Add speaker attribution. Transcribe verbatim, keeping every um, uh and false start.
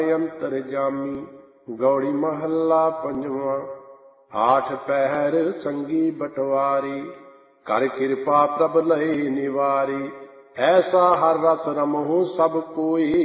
Speaker 1: ਅੰਤਰਜਾਮੀ। ਗੌੜੀ ਮਹੱਲਾ ਪੰਜਵਾਂ। ਆਠ ਪਹਿਰ ਸੰਗੀ ਬਟਵਾਰੀ, ਕਰ ਕਿਰਪਾ ਪ੍ਰਭ ਲਏ ਨਿਵਾਰੀ। ਐਸਾ ਹਰ ਰਸ ਰਮਹੁ ਸਭ ਕੋਈ,